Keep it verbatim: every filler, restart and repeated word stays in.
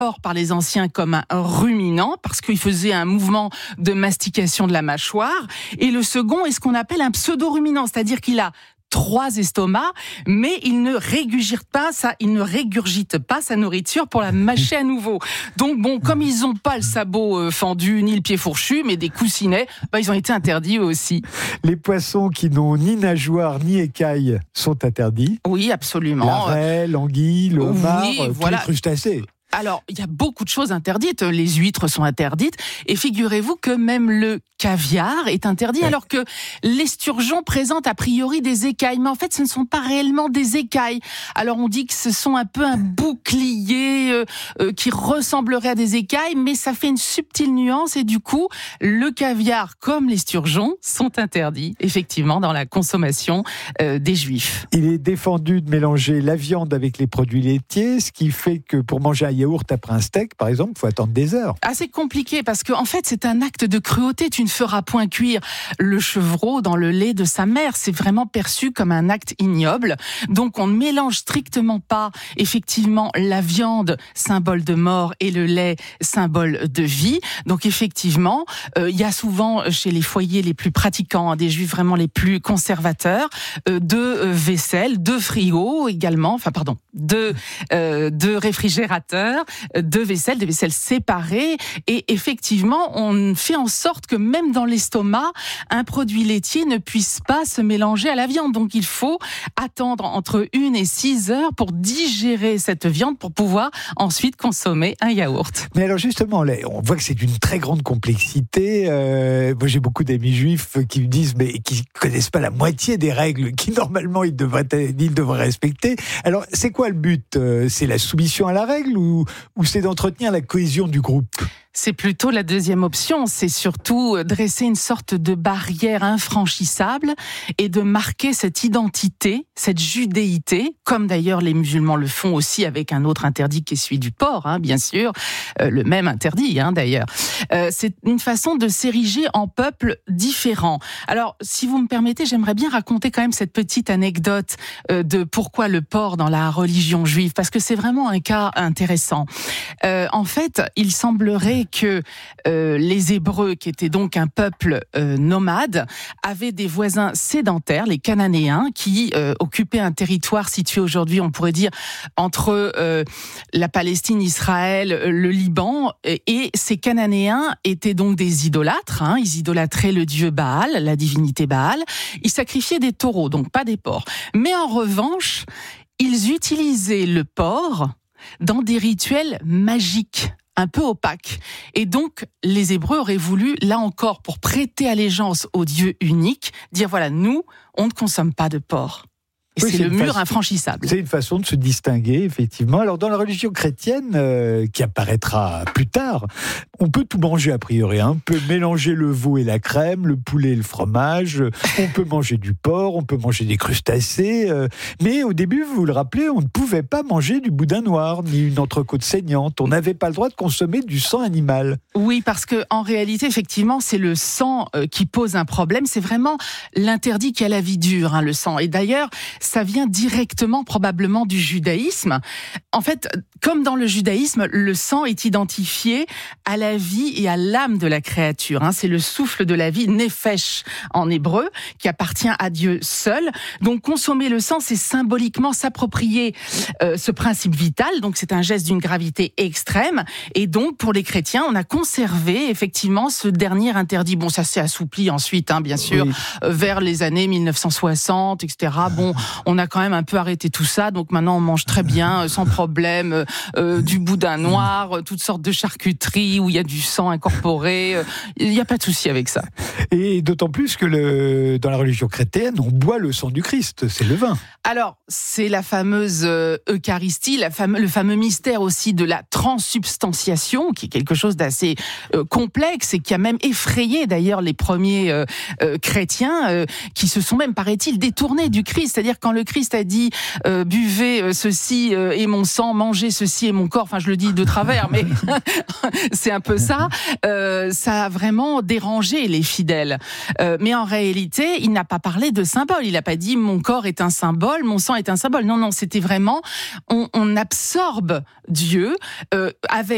par les anciens comme un ruminant parce qu'il faisait un mouvement de mastication de la mâchoire, et le second est ce qu'on appelle un pseudo-ruminant, c'est-à-dire qu'il a trois estomacs, mais il ne régurgite pas ça, il ne régurgite pas sa nourriture pour la mâcher à nouveau. Donc bon, comme ils n'ont pas le sabot euh, fendu ni le pied fourchu, mais des coussinets, bah, ils ont été interdits eux aussi. Les poissons qui n'ont ni nageoire ni écailles sont interdits. Oui, absolument. La raie, l'anguille, le homard, oui, tous voilà. les crustacés. Alors, il y a beaucoup de choses interdites. Les huîtres sont interdites. Et figurez-vous que même le caviar est interdit, alors que l'esturgeon présente a priori des écailles. Mais en fait, ce ne sont pas réellement des écailles. Alors, on dit que ce sont un peu un bouclier euh, euh, qui ressemblerait à des écailles, mais ça fait une subtile nuance. Et du coup, le caviar, comme l'esturgeon, sont interdits, effectivement, dans la consommation euh, des Juifs. Il est défendu de mélanger la viande avec les produits laitiers, ce qui fait que pour manger un yaourt après un steak, par exemple, il faut attendre des heures. Ah, c'est compliqué parce que en fait, c'est un acte de cruauté. Tu ne feras point cuire le chevreau dans le lait de sa mère. C'est vraiment perçu comme un acte ignoble. Donc, on ne mélange strictement pas, effectivement, la viande, symbole de mort, et le lait, symbole de vie. Donc, effectivement, il euh, y a souvent chez les foyers les plus pratiquants, des juifs vraiment les plus conservateurs, euh, de euh, vaisselle, de frigo également, enfin, pardon, de, euh, de réfrigérateur, de vaisselle, de vaisselle séparée, et effectivement, on fait en sorte que même dans l'estomac, un produit laitier ne puisse pas se mélanger à la viande. Donc, il faut attendre entre une et six heures pour digérer cette viande pour pouvoir ensuite consommer un yaourt. Mais alors justement, là, on voit que c'est d'une très grande complexité. Euh, moi, j'ai beaucoup d'amis juifs qui me disent, mais qui connaissent pas la moitié des règles qui normalement ils devraient, ils devraient respecter. Alors, c'est quoi le but ? C'est la soumission à la règle ou ou c'est d'entretenir la cohésion du groupe ? C'est plutôt la deuxième option, c'est surtout dresser une sorte de barrière infranchissable et de marquer cette identité, cette judéité, comme d'ailleurs les musulmans le font aussi avec un autre interdit qui est celui du porc, hein, bien sûr, euh, le même interdit hein, d'ailleurs. Euh, c'est une façon de s'ériger en peuple différent. Alors, si vous me permettez, j'aimerais bien raconter quand même cette petite anecdote euh, de pourquoi le porc dans la religion juive, parce que c'est vraiment un cas intéressant. Euh, en fait, il semblerait que euh, les Hébreux, qui étaient donc un peuple euh, nomade, avaient des voisins sédentaires, les Cananéens, qui euh, occupaient un territoire situé aujourd'hui, on pourrait dire, entre euh, la Palestine, Israël, le Liban, et, et ces Cananéens étaient donc des idolâtres, hein, ils idolâtraient le dieu Baal, la divinité Baal, ils sacrifiaient des taureaux, donc pas des porcs. Mais en revanche, ils utilisaient le porc dans des rituels magiques, un peu opaque. Et donc, les Hébreux auraient voulu, là encore, pour prêter allégeance au Dieu unique, dire voilà, nous, on ne consomme pas de porc. Et oui, c'est, c'est le mur façon, infranchissable. C'est une façon de se distinguer, effectivement. Alors, dans la religion chrétienne, euh, qui apparaîtra plus tard, on peut tout manger a priori. Hein. On peut mélanger le veau et la crème, le poulet et le fromage. On peut manger du porc, on peut manger des crustacés. Euh, mais au début, vous le rappelez, on ne pouvait pas manger du boudin noir, ni une entrecôte saignante. On n'avait pas le droit de consommer du sang animal. Oui, parce que en réalité, effectivement, c'est le sang euh, qui pose un problème. C'est vraiment l'interdit qui a la vie dure, hein, le sang. Et d'ailleurs, ça vient directement probablement du judaïsme. En fait, comme dans le judaïsme, le sang est identifié à la vie et à l'âme de la créature. Hein. C'est le souffle de la vie, nefesh en hébreu, qui appartient à Dieu seul. Donc consommer le sang, c'est symboliquement s'approprier euh, ce principe vital. Donc c'est un geste d'une gravité extrême. Et donc pour les chrétiens, on a conservé effectivement ce dernier interdit. Bon, ça s'est assoupli ensuite, hein, bien sûr, oui. euh, vers les années mille neuf cent soixante, et cetera. Bon, on a quand même un peu arrêté tout ça, donc maintenant on mange très bien, sans problème, euh, du boudin noir, euh, toutes sortes de charcuteries où il y a du sang incorporé, euh, il n'y a pas de souci avec ça. Et d'autant plus que le, dans la religion chrétienne, on boit le sang du Christ, c'est le vin. Alors, c'est la fameuse euh, Eucharistie, la fame, le fameux mystère aussi de la transsubstantiation, qui est quelque chose d'assez euh, complexe et qui a même effrayé d'ailleurs les premiers euh, euh, chrétiens, euh, qui se sont même, paraît-il, détournés du Christ. C'est-à-dire quand le Christ a dit euh, buvez euh, ceci euh, est mon sang, mangez ceci est mon corps, enfin je le dis de travers, mais c'est un peu ça, euh, ça a vraiment dérangé les fidèles. Euh, mais en réalité, il n'a pas parlé de symbole, il n'a pas dit mon corps est un symbole, mon sang est un symbole. Non, non, c'était vraiment, on, on absorbe Dieu euh, avec